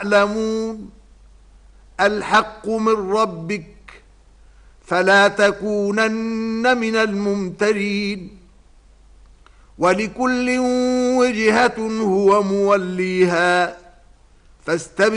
يعلمون الحق من ربك فلا تكونن من الممترين ولكل وجهة هو موليها فاستبقوا